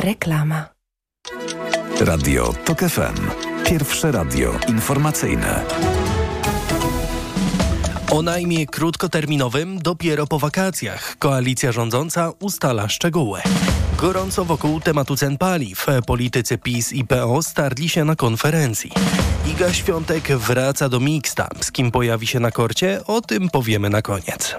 Reklama. Radio TOK FM. Pierwsze radio informacyjne. O najmie krótkoterminowym dopiero po wakacjach. Koalicja rządząca ustala szczegóły. Gorąco wokół tematu cen paliw. Politycy PiS i PO starli się na konferencji. Iga Świątek wraca do Mixta. Z kim pojawi się na korcie? O tym powiemy na koniec.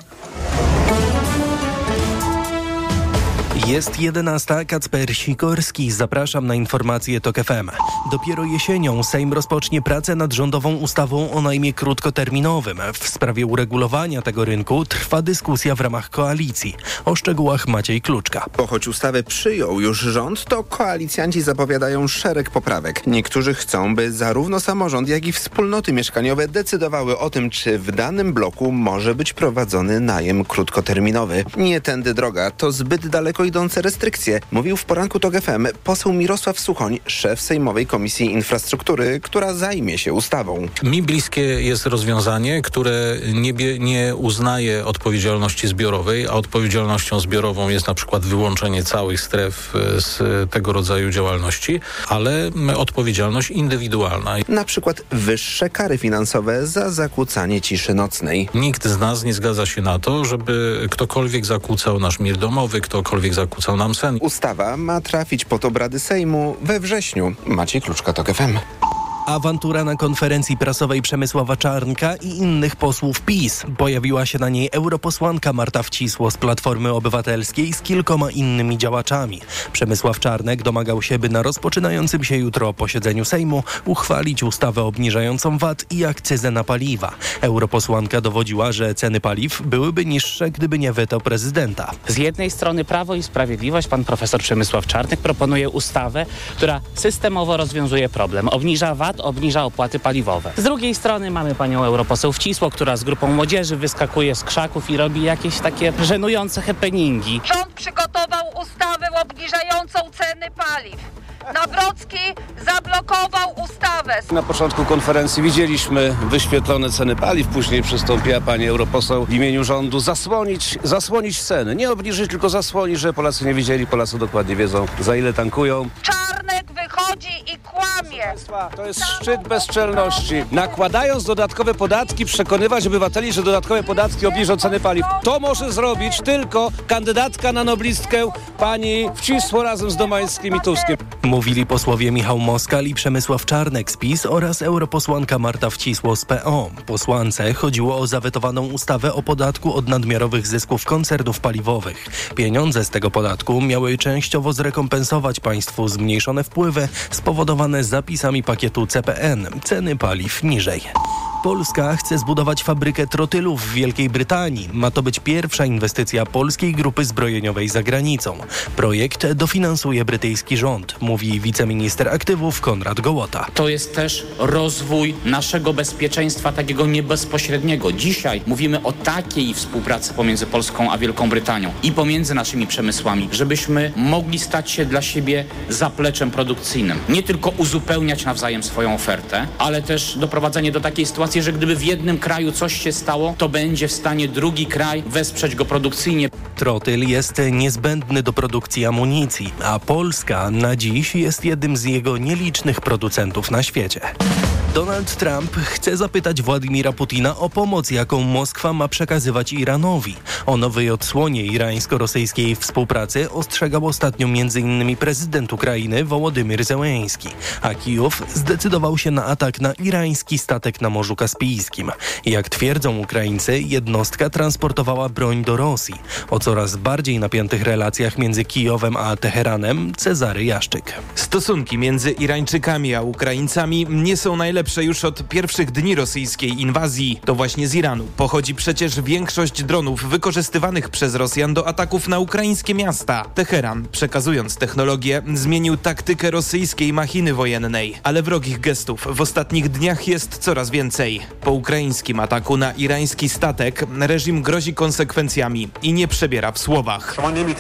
Jest 11. Kacper Sikorski. Zapraszam na informacje TOK FM. Dopiero jesienią Sejm rozpocznie pracę nad rządową ustawą o najmie krótkoterminowym. W sprawie uregulowania tego rynku trwa dyskusja w ramach koalicji. O szczegółach Maciej Kluczka. Bo choć ustawę przyjął już rząd, to koalicjanci zapowiadają szereg poprawek. Niektórzy chcą, by zarówno samorząd, jak i wspólnoty mieszkaniowe decydowały o tym, czy w danym bloku może być prowadzony najem krótkoterminowy. Nie tędy droga, to zbyt daleko idące restrykcje, mówił w poranku TOK FM poseł Mirosław Suchoń, szef Sejmowej Komisji Infrastruktury, która zajmie się ustawą. Mi bliskie jest rozwiązanie, które nie uznaje odpowiedzialności zbiorowej, a odpowiedzialnością zbiorową jest na przykład wyłączenie całych stref z tego rodzaju działalności, ale odpowiedzialność indywidualna. Na przykład wyższe kary finansowe za zakłócanie ciszy nocnej. Nikt z nas nie zgadza się na to, żeby ktokolwiek zakłócał nasz mir domowy, ktokolwiek zakłócał nam sen. Ustawa ma trafić pod obrady Sejmu we wrześniu. Maciej Kluczka, TOK FM. Awantura na konferencji prasowej Przemysława Czarnka i innych posłów PiS. Pojawiła się na niej europosłanka Marta Wcisło z Platformy Obywatelskiej z kilkoma innymi działaczami. Przemysław Czarnek domagał się, by na rozpoczynającym się jutro posiedzeniu Sejmu uchwalić ustawę obniżającą VAT i akcyzę na paliwa. Europosłanka dowodziła, że ceny paliw byłyby niższe, gdyby nie weto prezydenta. Z jednej strony Prawo i Sprawiedliwość, pan profesor Przemysław Czarnek proponuje ustawę, która systemowo rozwiązuje problem. Obniża VAT, obniża opłaty paliwowe. Z drugiej strony mamy panią europoseł Wcisło, która z grupą młodzieży wyskakuje z krzaków i robi jakieś takie żenujące happeningi. Rząd przygotował ustawę obniżającą ceny paliw. Nawrocki zablokował ustawę. Na początku konferencji widzieliśmy wyświetlone ceny paliw, później przystąpiła pani europoseł w imieniu rządu zasłonić ceny. Nie obniżyć, tylko zasłonić, że Polacy nie widzieli, Polacy dokładnie wiedzą, za ile tankują. Czarnek wychodzi i kłamie. To jest szczyt bezczelności. Nakładając dodatkowe podatki, przekonywać obywateli, że dodatkowe podatki obniżą ceny paliw. To może zrobić tylko kandydatka na noblistkę pani Wcisło razem z Domańskim i Tuskiem. Mówili posłowie Michał Moskal i Przemysław Czarnek z PiS oraz europosłanka Marta Wcisło z PO. Posłance chodziło o zawetowaną ustawę o podatku od nadmiarowych zysków koncernów paliwowych. Pieniądze z tego podatku miały częściowo zrekompensować państwu zmniejszone wpływy spowodowane zapisami pakietu CPN. Ceny paliw niżej. Polska chce zbudować fabrykę trotylów w Wielkiej Brytanii. Ma to być pierwsza inwestycja polskiej grupy zbrojeniowej za granicą. Projekt dofinansuje brytyjski rząd, mówi wiceminister aktywów Konrad Gołota. To jest też rozwój naszego bezpieczeństwa takiego niebezpośredniego. Dzisiaj mówimy o takiej współpracy pomiędzy Polską a Wielką Brytanią i pomiędzy naszymi przemysłami, żebyśmy mogli stać się dla siebie zapleczem produkcyjnym. Nie tylko uzupełniać nawzajem swoją ofertę, ale też doprowadzenie do takiej sytuacji, że gdyby w jednym kraju coś się stało, to będzie w stanie drugi kraj wesprzeć go produkcyjnie. Trotyl jest niezbędny do produkcji amunicji, a Polska na dziś jest jednym z jego nielicznych producentów na świecie. Donald Trump chce zapytać Władimira Putina o pomoc, jaką Moskwa ma przekazywać Iranowi. O nowej odsłonie irańsko-rosyjskiej współpracy ostrzegał ostatnio m.in. prezydent Ukrainy Wołodymyr Zełenski, a Kijów zdecydował się na atak na irański statek na Morzu Kaspijskim. Jak twierdzą Ukraińcy, jednostka transportowała broń do Rosji. O coraz bardziej napiętych relacjach między Kijowem a Teheranem Cezary Jaszczyk. Stosunki między Irańczykami a Ukraińcami nie są najlepsze już od pierwszych dni rosyjskiej inwazji. To właśnie z Iranu pochodzi przecież większość dronów wykorzystywanych przez Rosjan do ataków na ukraińskie miasta. Teheran, przekazując technologię, zmienił taktykę rosyjskiej machiny wojennej. Ale wrogich gestów w ostatnich dniach jest coraz więcej. Po ukraińskim ataku na irański statek reżim grozi konsekwencjami i nie przebiera w słowach.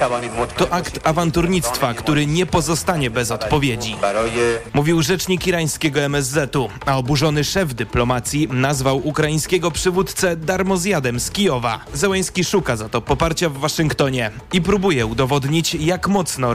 To akt awanturnictwa, który nie pozostanie bez odpowiedzi, mówił rzecznik irańskiego MSZ-u, a oburzony szef dyplomacji nazwał ukraińskiego przywódcę darmozjadem z Kijowa. Zełenski szuka za to poparcia w Waszyngtonie i próbuje udowodnić, jak mocno